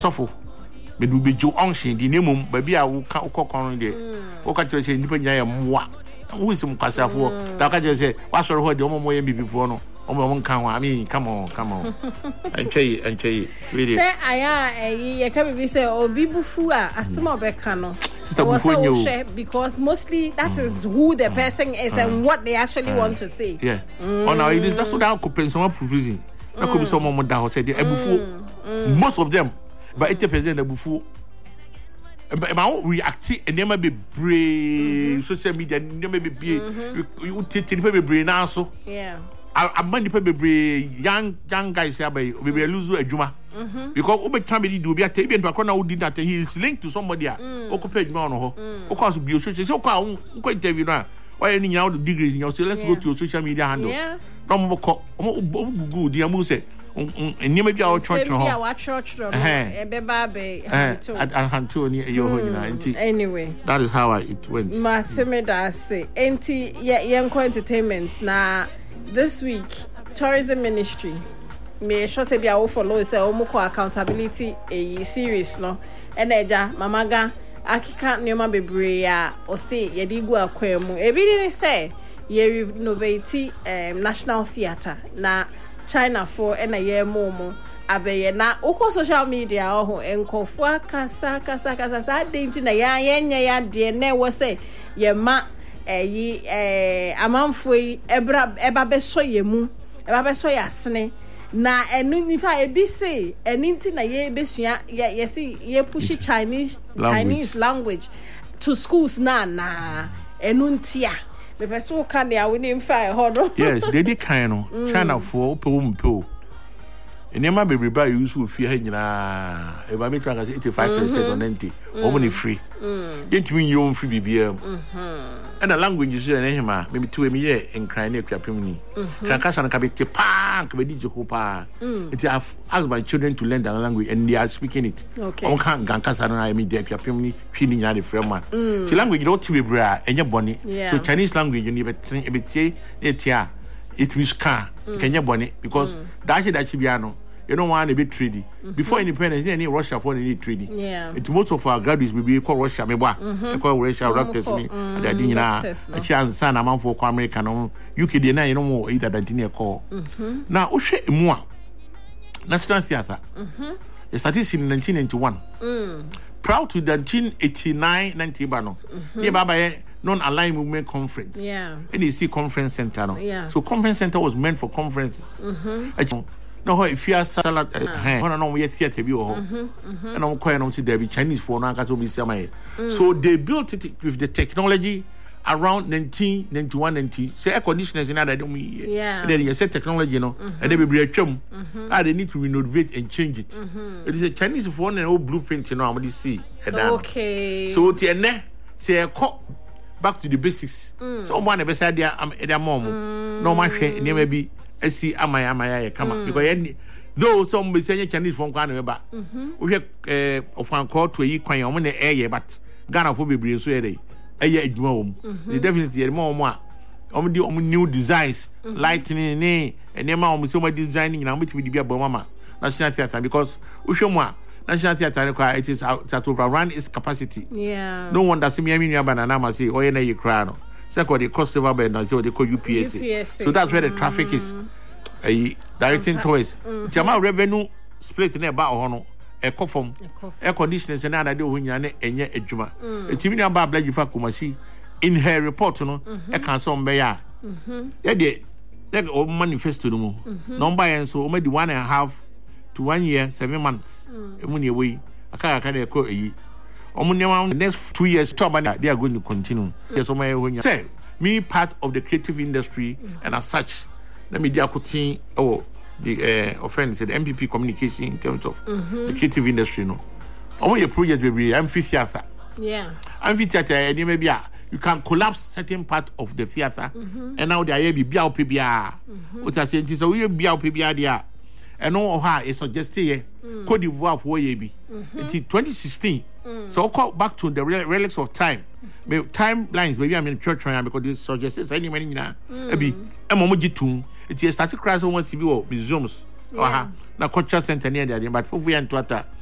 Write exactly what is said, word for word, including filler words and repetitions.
sofo me do be jo onhye di nemum ba bia wo ka kokon de wo ka tire se nipa nya ya moa wo sim kwasafo da ka tire se wa soro ho de omo mo ye bibifo no omo mo nkan ho I mean come on come on enchey enchey really say aya eh ye ka bibi say obi bufu a asema obeka no because mostly that mm. is who the person is mm. and what they actually uh, want to say. Yeah. Mm. Oh, now it is that's what I could pension proposing. That could be someone more down said the ebufu. Most of them, but eighty percent ebufu. But my own react and never be brave. Social media never be brave. You take the brain now so. Yeah. I man the be young young guys here by we be lose a juma because over time we do be at even to corner who did that he is linked to somebody ah occupied me on ho of course be social so kwa ko interview na why any now the degrees you say let's go to your social media handle from ko go di amu say any maybe our church no our church no e be ba be hanto ni e yo ho nyina anyway that is how it went Matemeda say enti yen entertainment na this week tourism ministry me sure say bia wo follow say o moko accountability e series no eneja mamaga akika nyoma bebre ya o say ye di gu akwemu e bi ni say ye renovate um, national theatre na China for ena ye momo abeye na uko social media oho enkofo akasa kasa kasa sa denti na ya yenye ya de na wo say ye ma eyi eh amanfo ebra eba beso yemu eba beso yasne na enu nifa ebi say eninti na ye besua ye see ye push Chinese language. Chinese language to schools na na enuntia me person kan ya we ni mfa ho no yes they dey kind no China for opo mpo enema be ba use ofie ha nyina e ba metwa ka say eighty-five percent or ninety omo ni free yentimi nyom free bibia and the language is in him maybe two me ye enkran na kwapem ni kan kasa na ka beti pa ka be di jekopa it have asked my children to learn the language and they are speaking it okay on kan gan kasa na me de kwapem ni twi ni nya de frema the language don't be bra enye boni so Chinese language you be e be tie etia it means can kenya boni because that that bia no you don't want to be trading mm-hmm. before independence any Russia for any trading yeah it most of our graduates will be call Russia me boa e call Russia doctors ni that din na a chance na man for America no U K dey na you know either that din e call now o hwe emu a National Theatre mhm it started in nineteen ninety-one mm proud to nineteen eighty-nine ninety ba no ye baba ye non-aligned movement conference yeah and you see conference center no yeah. So conference center was meant for conferences mhm no if you are salad eh no no we theater bi ho and on coin on see there be Chinese for no aka to be say so they built it with the technology around nineteen ninety-one ninety say air conditioners in other them yeah then you say technology no and they be atwam ah they need to renovate and change it it is a Chinese for no blueprint you know am dey see okay so tie ne say back to the basics so one na be say there am there mom no ma hwe ne ma bi asi amaya amaya ye kama because ye though some be say Chinese from Ghana me ba wo hwe eh ofan call to yi kwan o mo na eye but Ghana for bebre so ye dey eye adwuma wo they definitely ye mo mo a o mo di o new designs lighting ni ene ma o mo so mo designing na mo ti bi bia ba mama National Theatre because wo hwe mo a National Theatre it is out to overrun its capacity yeah no wonder see me me banana ma say o ye na ye kra no so called the cost silver band and so they call U P S A. U P S A. So that's where the traffic mm. is uh, directing mm-hmm. towards the amount revenue split in about hono a coffin air conditioners and other do when you enye adwuma etimi na ba black fa Kumasi in her report no e kan so mbeya mhm yeah dey like o manifesto no mo number yen so o made one and a half to one year seven months e mu ne we aka aka na ko eyi the next two years they are going to continue. Yes, say me part of the creative industry mm-hmm. and as such, let me do oh the uh, offense the M P P communication in terms of mm-hmm. the creative industry. No, all your projects baby amphitheater. Yeah, amphitheater and maybe you can collapse certain part of the theater mm-hmm. and now they are be biao P B R. What I say is we biao P B R there. And no ha is suggested Cote d'Ivoire for ye be in twenty sixteen. So call back to the relics of time. Mm. Timelines, maybe I'm in church right now because this suggests any money now. Maybe a moment too. It is started crash almost museums. Or na culture center near there, but for we and to